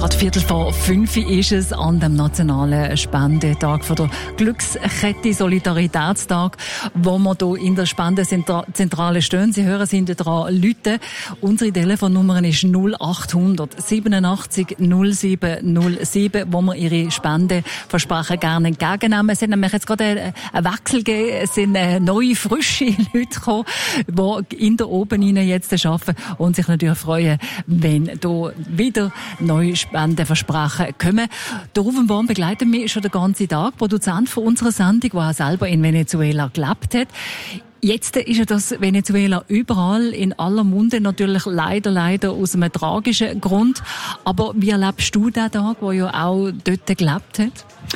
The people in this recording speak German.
Gerade 4:45 ist es an dem nationalen Spendetag von der Glückskette Solidaritätstag, wo wir hier in der Spendenzentrale stehen. Sie hören, sind dran läuten. Unsere Telefonnummer ist 0800 87 07 07, wo wir Ihre Spendenversprechen gerne entgegennehmen. Es hat nämlich jetzt gerade einen Wechsel gegeben. Es sind neue, frische Leute gekommen, die in der Open jetzt arbeiten und sich natürlich freuen, wenn hier wieder neue Spendenversprechen kommen. Der Ruben Born begleitet mich schon den ganzen Tag, Produzent von unserer Sendung, der auch selber in Venezuela gelebt hat. Jetzt ist ja das Venezuela überall in aller Munde, natürlich leider aus einem tragischen Grund. Aber wie erlebst du den Tag, der ja auch dort gelebt hat?